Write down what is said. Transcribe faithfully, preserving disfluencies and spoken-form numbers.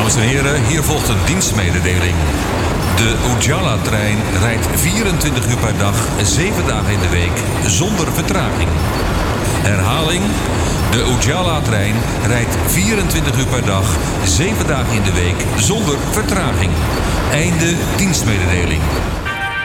Dames en heren, hier volgt een dienstmededeling. De Ujala-trein rijdt vierentwintig uur per dag, zeven dagen in de week, zonder vertraging. Herhaling, de Ujala-trein rijdt vierentwintig uur per dag, zeven dagen in de week, zonder vertraging. Einde dienstmededeling.